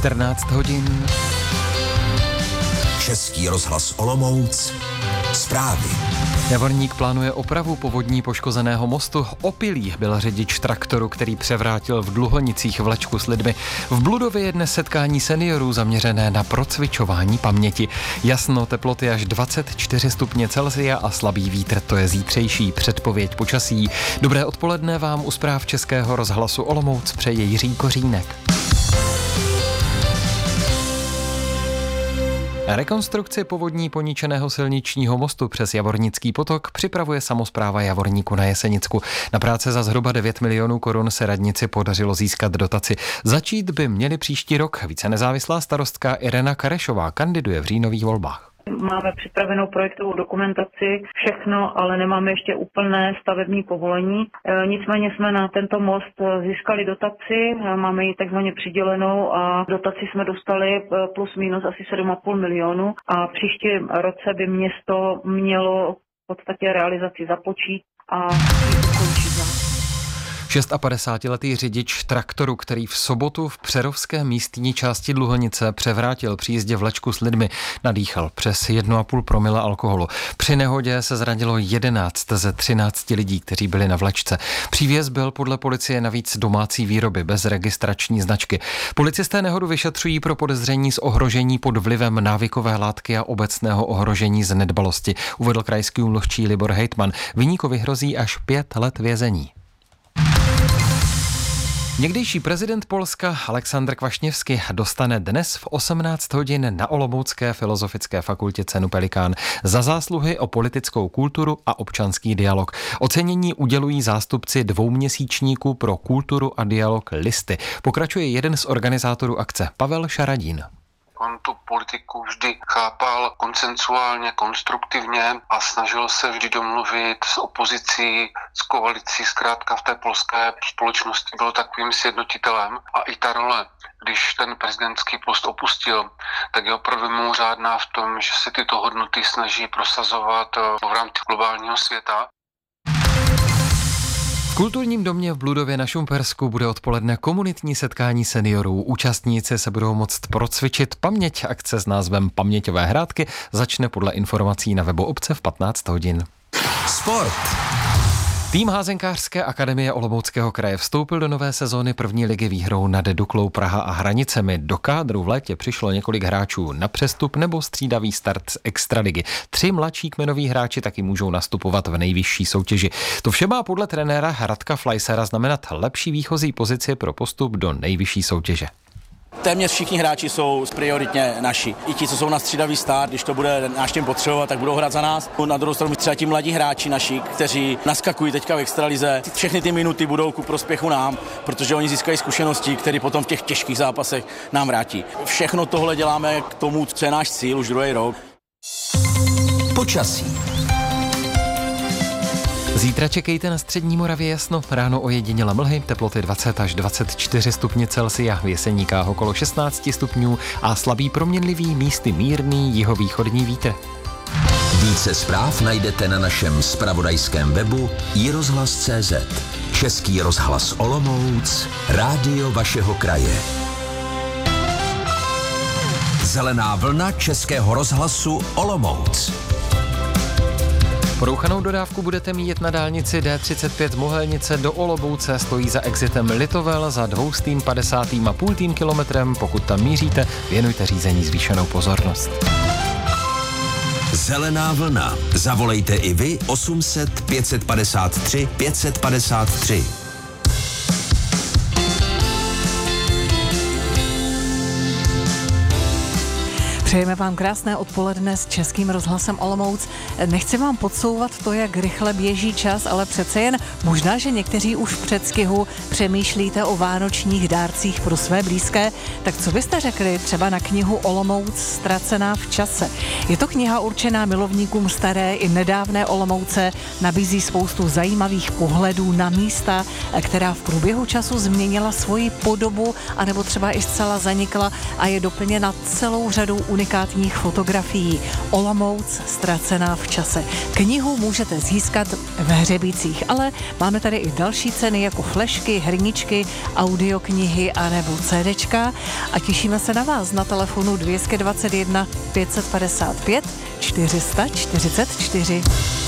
14 hodin. Český rozhlas Olomouc. Zprávy. Javorník plánuje opravu povodní poškozeného mostu. Opilý byl řidič traktoru, který převrátil v Dluhonicích vlačku s lidmi. V Bludově je dnes setkání seniorů zaměřené na procvičování paměti. Jasno, teploty až 24 stupně Celsia a slabý vítr, to je zítřejší předpověď počasí. Dobré odpoledne vám u zpráv Českého rozhlasu Olomouc přeje Jiří Kořínek. Rekonstrukci povodní poničeného silničního mostu přes Javornický potok připravuje samospráva Javorníku na Jesenicku. Na práce za zhruba 9 milionů korun se radnici podařilo získat dotaci. Začít by měli příští rok. Více nezávislá starostka Irena Karešová kandiduje v říjnových volbách. Máme připravenou projektovou dokumentaci, všechno, ale nemáme ještě úplné stavební povolení. Nicméně jsme na tento most získali dotaci, máme ji takzvaně přidělenou a dotaci jsme dostali plus minus asi 7,5 milionu a příští roce by město mělo v podstatě realizaci započít a ukončit. 56letý řidič traktoru, který v sobotu v přerovské místní části Dluhonice převrátil při jízdě vlačku s lidmi, nadýchal přes 1,5 promile alkoholu. Při nehodě se zranilo 11 ze 13 lidí, kteří byli na vlačce. Přívěs byl podle policie navíc domácí výroby bez registrační značky. Policisté nehodu vyšetřují pro podezření z ohrožení pod vlivem návykové látky a obecného ohrožení z nedbalosti, uvedl krajský mluvčí Libor Hejtman. Viníkovi hrozí až 5 let vězení. Někdejší prezident Polska Aleksander Kwaśniewski dostane dnes v 18 hodin na Olomoucké filozofické fakultě cenu Pelikán za zásluhy o politickou kulturu a občanský dialog. Ocenění udělují zástupci dvouměsíčníku pro kulturu a dialog Listy. Pokračuje jeden z organizátorů akce, Pavel Šaradín. On tu politiku vždy chápal konsensuálně, konstruktivně a snažil se vždy domluvit s opozicí, s koalicí, zkrátka v té polské společnosti byl takovým sjednotitelem. A i ta role, když ten prezidentský post opustil, tak je opravdu mimořádná v tom, že se tyto hodnoty snaží prosazovat v rámci globálního světa. V kulturním domě v Bludově na Šumpersku bude odpoledne komunitní setkání seniorů. Účastníci se budou moct procvičit paměť. Akce s názvem Paměťové hrádky začne podle informací na webu obce v 15 hodin. Sport. Tým házenkářské akademie Olomouckého kraje vstoupil do nové sezóny první ligy výhrou nad Duklou Praha a Hranicemi. Do kádru v létě přišlo několik hráčů na přestup nebo střídavý start z extraligy. 3 mladší kmenoví hráči taky můžou nastupovat v nejvyšší soutěži. To vše má podle trenéra Radka Fleissera znamenat lepší výchozí pozici pro postup do nejvyšší soutěže. Téměř všichni hráči jsou prioritně naši. I ti, co jsou na střídavý start, když to bude náš tým potřebovat, tak budou hrát za nás. Na druhou stranu třeba ti mladí hráči naši, kteří naskakují teďka v extralize. Všechny ty minuty budou ku prospěchu nám, protože oni získají zkušenosti, které potom v těch těžkých zápasech nám vrátí. Všechno tohle děláme k tomu, co je náš cíl už druhý rok. Počasí. Zítra čekejte na střední Moravě jasno, ráno ojediněle mlhy, teploty 20 až 24 stupně Celsia, v Jeseníkách okolo 16 stupňů a slabý proměnlivý místy mírný jihovýchodní vítr. Více zpráv najdete na našem zpravodajském webu iRozhlas.cz. Český rozhlas Olomouc, rádio vašeho kraje. Zelená vlna Českého rozhlasu Olomouc. Porouchanou dodávku budete mít na dálnici D35 Mohelnice do Olomouce, stojí za exitem Litovel za 250,5 kilometrem. Pokud tam míříte, věnujte řízení zvýšenou pozornost. Zelená vlna. Zavolejte i vy 800 553 553. Přejeme vám krásné odpoledne s Českým rozhlasem Olomouc. Nechci vám podsouvat to, jak rychle běží čas, ale přece jen možná, že někteří už v předstihu přemýšlíte o vánočních dárcích pro své blízké. Tak co byste řekli třeba na knihu Olomouc ztracená v čase? Je to kniha určená milovníkům staré i nedávné Olomouce, nabízí spoustu zajímavých pohledů na místa, která v průběhu času změnila svoji podobu, anebo třeba i zcela zanikla a je doplněna celou řadou unikátních unikátních fotografií. Olomouc ztracená v čase. Knihu můžete získat v Hřebících, ale máme tady i další ceny jako flešky, herničky, audioknihy a nebo CDčka a těšíme se na vás na telefonu 221 555 444.